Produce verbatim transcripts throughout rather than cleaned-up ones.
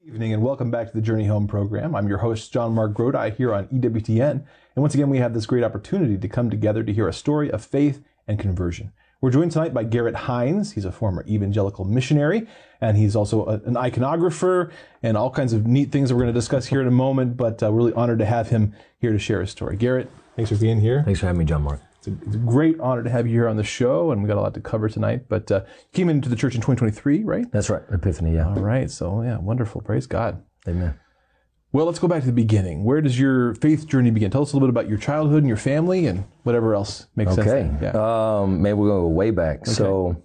Evening and welcome back to the Journey Home program. I'm your host, John Mark Grodi, here on E W T N. And once again, we have this great opportunity to come together to hear a story of faith and conversion. We're joined tonight by Garrett Hines. He's a former evangelical missionary, and he's also a, an iconographer and all kinds of neat things that we're going to discuss here in a moment, but uh, we're really honored to have him here to share his story. Garrett, thanks for being here. Thanks for having me, John Mark. It's a, it's a great honor to have you here on the show, and we got a lot to cover tonight. But uh, you came into the church in twenty twenty-three, right? That's right, Epiphany, yeah. All right, so yeah, wonderful. Praise God. Amen. Well, let's go back to the beginning. Where does your faith journey begin? Tell us a little bit about your childhood and your family and whatever else makes okay. sense. Okay. Yeah. Um, maybe we'll go way back. Okay. So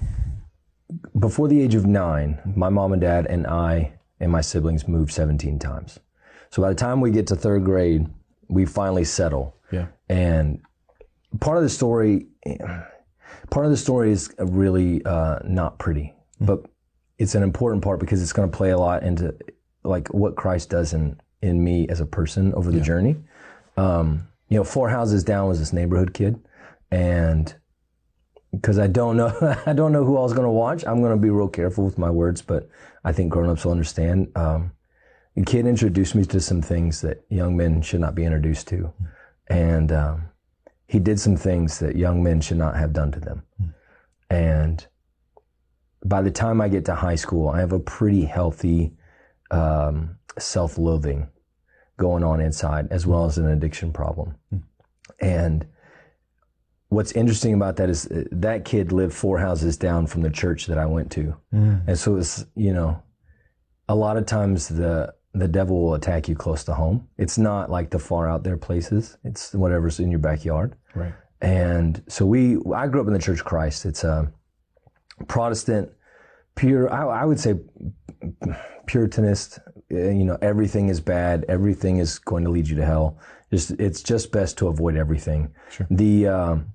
before the age of nine, my mom and dad and I and my siblings moved seventeen times. So by the time we get to third grade, we finally settle. Yeah. And part of the story, part of the story is really uh, not pretty, mm-hmm. but it's an important part because it's going to play a lot into like what Christ does in, in me as a person over the yeah. journey. Um, you know, four houses down was this neighborhood kid. And because I don't know, I don't know who I was going to watch. I'm going to be real careful with my words, but I think grown-ups will understand. Um, the kid introduced me to some things that young men should not be introduced to. And um, he did some things that young men should not have done to them. And by the time I get to high school, I have a pretty healthy um, self-loathing going on inside, as well as an addiction problem. Mm. And what's interesting about that is that kid lived four houses down from the church that I went to. Mm. And so it's, you know, a lot of times the the devil will attack you close to home. It's not like the far out there places. It's whatever's in your backyard. Right. And so we, I grew up in the Church of Christ. It's a Protestant, pure, I, I would say Puritanist, you know, everything is bad. Everything is going to lead you to hell. Just, it's just best to avoid everything. Sure. The, um,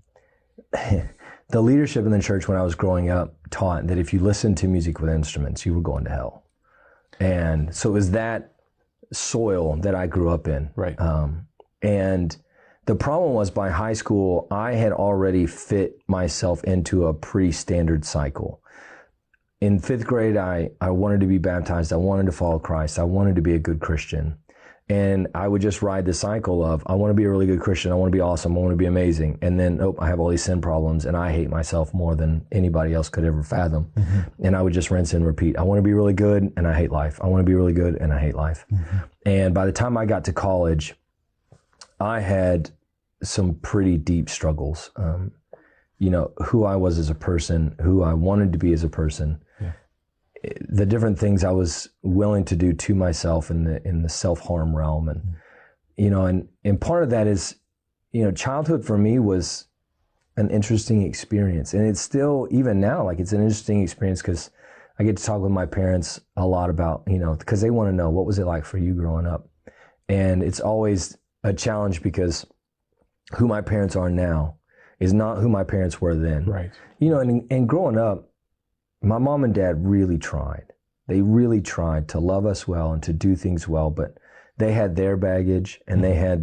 the leadership in the church when I was growing up taught that if you listened to music with instruments, you were going to hell. And so it was that soil that I grew up in. Right. Um, and the problem was by high school, I had already fit myself into a pretty standard cycle. In fifth grade, I, I wanted to be baptized. I wanted to follow Christ. I wanted to be a good Christian. And I would just ride the cycle of, I want to be a really good Christian. I want to be awesome. I want to be amazing. And then, oh, I have all these sin problems and I hate myself more than anybody else could ever fathom. Mm-hmm. And I would just rinse and repeat. I want to be really good and I hate life. I want to be really good and I hate life. Mm-hmm. And by the time I got to college, I had some pretty deep struggles. Um, you know, who I was as a person, who I wanted to be as a person. Yeah. The different things I was willing to do to myself in the in the self-harm realm. And, you know, and, and part of that is, you know, childhood for me was an interesting experience. And it's still, even now, like it's an interesting experience because I get to talk with my parents a lot about, you know, because they want to know what was it like for you growing up. And it's always a challenge because who my parents are now is not who my parents were then. Right. You know, and, and growing up, my mom and dad really tried. They really tried to love us well and to do things well, but they had their baggage and they had